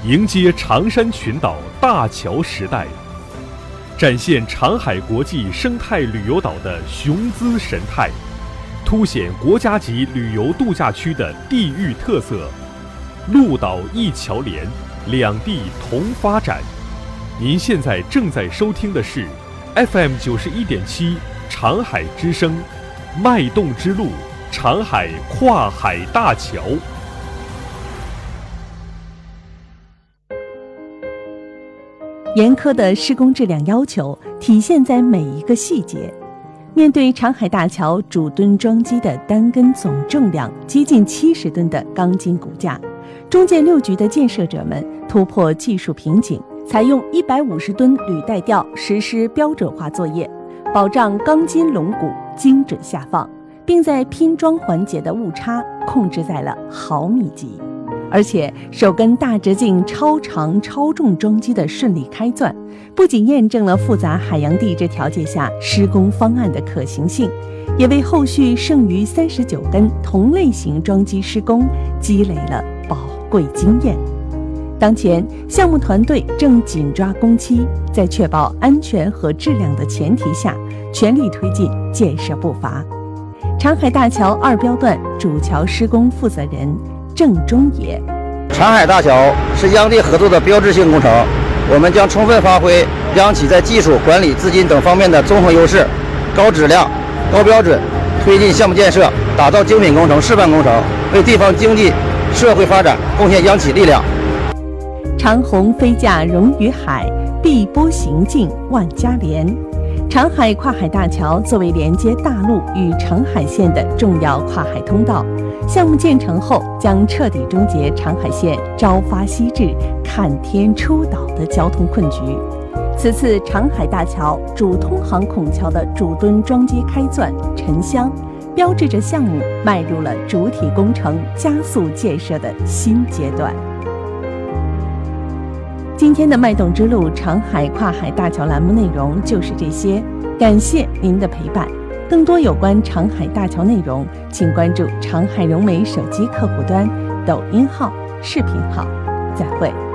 迎接长山群岛大桥时代，展现长海国际生态旅游岛的雄姿神态，凸显国家级旅游度假区的地域特色。陆岛一桥连，两地同发展。您现在正在收听的是 FM 91.7长海之声，脉动之路，长海跨海大桥。 严苛的施工质量要求体现在每一个细节。面对长海大桥主墩桩基的单根总重量接近70吨的钢筋骨架，中建六局的建设者们突破技术瓶颈，采用150吨履带吊实施标准化作业，保障钢筋龙骨精准下放，并在拼装环节的误差控制在了毫米级。而且首根大直径超长超重桩基的顺利开钻，不仅验证了复杂海洋地质条件下施工方案的可行性，也为后续剩余39根同类型桩基施工积累了宝贵经验。当前项目团队正紧抓工期，在确保安全和质量的前提下，全力推进建设步伐。长海大桥2标段主桥施工负责人郑中野： 长海大桥是央地合作的标志性工程，我们将充分发挥央企在技术、管理、资金等方面的综合优势，高质量、高标准，推进项目建设，打造精品工程、示范工程，为地方经济社会发展贡献央企力量。 长虹飞架融于海，碧波行进万家联。长海跨海大桥作为连接大陆与长海线的重要跨海通道，项目建成后将彻底终结长海线朝发夕至、看天出岛的交通困局。此次长海大桥主通航孔桥的主墩桩基开钻沉箱，标志着项目迈入了主体工程加速建设的新阶段。今天的脉动之路长海跨海大桥栏目内容就是这些，感谢您的陪伴。更多有关长海大桥内容，请关注长海融媒手机客户端、抖音号、视频号。再会。